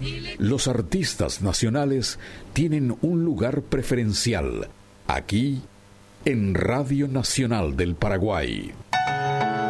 Los artistas nacionales tienen un lugar preferencial aquí en Radio Nacional del Paraguay.